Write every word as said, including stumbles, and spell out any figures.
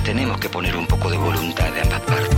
tenemos que poner un poco de voluntad de ambas partes.